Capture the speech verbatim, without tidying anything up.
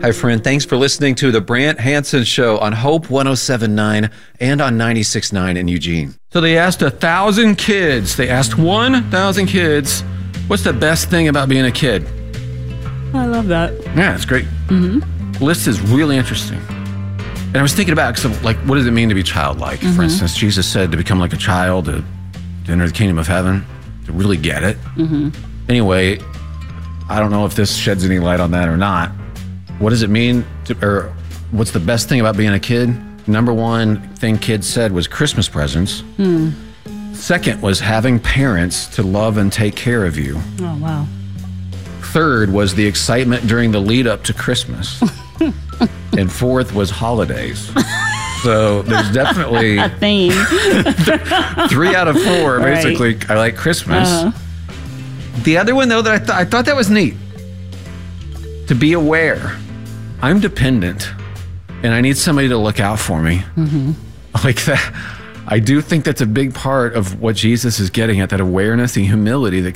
Hi, friend. Thanks for listening to The Brant Hansen Show on Hope one oh seven point nine and on ninety-six point nine in Eugene. So they asked a thousand kids, they asked one thousand kids, what's the best thing about being a kid? I love that. Yeah, it's great. Mm-hmm. List is really interesting. And I was thinking about, cause like, what does it mean to be childlike? Mm-hmm. For instance, Jesus said to become like a child, to, to enter the kingdom of heaven, to really get it. Mm-hmm. Anyway, I don't know if this sheds any light on that or not. What does it mean to, or what's the best thing about being a kid? Number one thing kids said was Christmas presents. Hmm. Second was having parents to love and take care of you. Oh, wow. Third was the excitement during the lead up to Christmas. And fourth was holidays. So there's definitely a theme. Three out of four, basically, right. I like Christmas. Uh-huh. The other one, though, that I, th- I thought that was neat. To be aware. I'm dependent, and I need somebody to look out for me. Mm-hmm. Like that. I do think that's a big part of what Jesus is getting at, that awareness, the humility that